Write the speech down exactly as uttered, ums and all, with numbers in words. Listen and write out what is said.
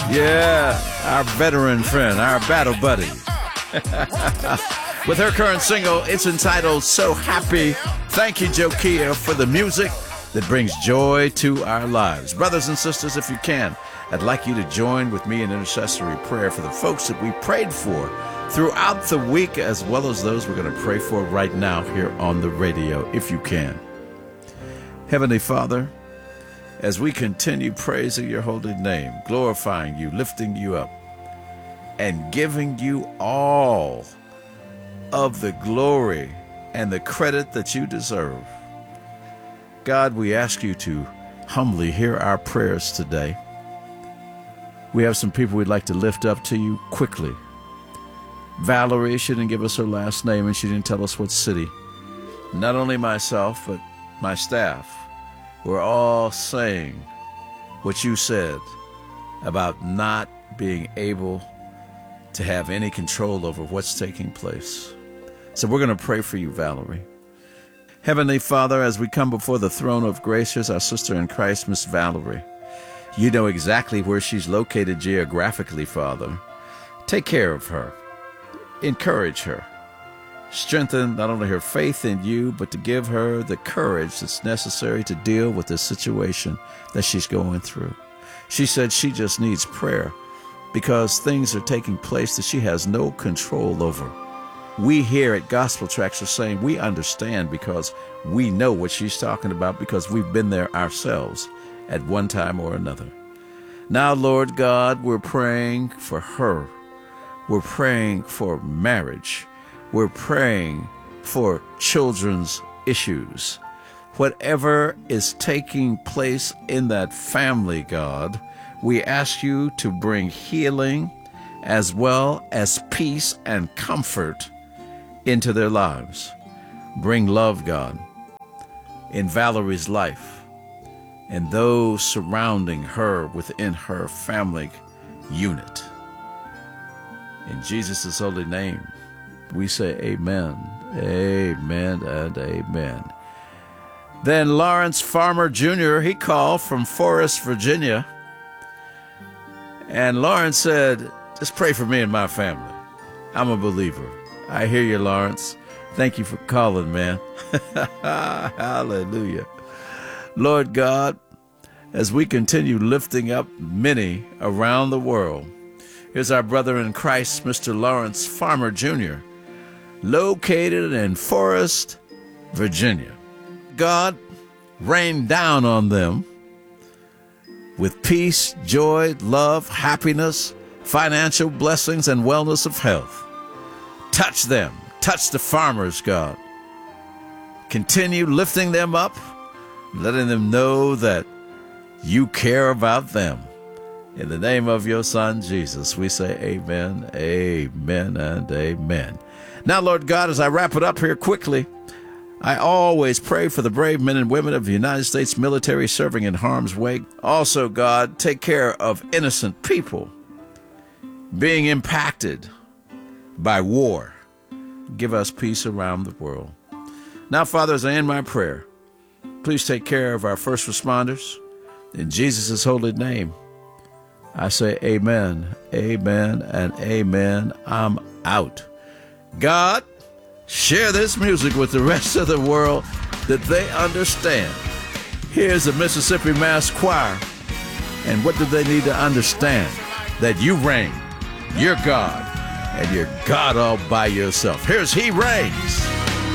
Yeah, our veteran friend, our battle buddy. With her current single, it's entitled So Happy. Thank you, Jokia, for the music that brings joy to our lives. Brothers and sisters, if you can, I'd like you to join with me in intercessory prayer for the folks that we prayed for throughout the week, as well as those we're going to pray for right now here on the radio, if you can. Heavenly Father, as we continue praising your holy name, glorifying you, lifting you up, and giving you all of the glory and the credit that you deserve, God, we ask you to humbly hear our prayers today. We have some people we'd like to lift up to you quickly. Valerie, she didn't give us her last name, and she didn't tell us what city. Not only myself, but my staff, we're all saying what you said about not being able to have any control over what's taking place. So we're going to pray for you, Valerie. Heavenly Father, as we come before the throne of grace, here's our sister in Christ, Miss Valerie. You know exactly where she's located geographically, Father. Take care of her. Encourage her. Strengthen not only her faith in you, but to give her the courage that's necessary to deal with the situation that she's going through. She said she just needs prayer because things are taking place that she has no control over. We here at Gospel Tracks are saying we understand because we know what she's talking about because we've been there ourselves at one time or another. Now, Lord God, we're praying for her. We're praying for marriage. We're praying for children's issues. Whatever is taking place in that family, God, we ask you to bring healing as well as peace and comfort into their lives. Bring love, God, in Valerie's life and those surrounding her within her family unit. In Jesus' holy name, we say amen, amen, and amen. Then Lawrence Farmer Junior, he called from Forest, Virginia. And Lawrence said, just pray for me and my family. I'm a believer. I hear you, Lawrence. Thank you for calling, man. Hallelujah. Lord God, as we continue lifting up many around the world, here's our brother in Christ, Mister Lawrence Farmer Junior, located in Forest, Virginia. God, rain down on them with peace, joy, love, happiness, financial blessings, and wellness of health. Touch them. Touch the farmers, God. Continue lifting them up, letting them know that you care about them. In the name of your Son, Jesus, we say amen, amen, and amen. Now, Lord God, as I wrap it up here quickly, I always pray for the brave men and women of the United States military serving in harm's way. Also, God, take care of innocent people being impacted by war. Give us peace around the world. Now, Father, as I end my prayer, please take care of our first responders. In Jesus' holy name, I say amen, amen, and amen. I'm out. God, share this music with the rest of the world that they understand. Here's the Mississippi Mass Choir. And what do they need to understand? That you reign, you're God, and you're God all by yourself. Here's He Reigns.